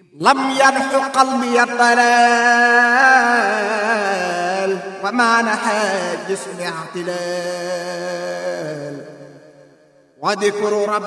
لم يدح قلبي الضلال وما نحى جسمي اعتلال وذكر رب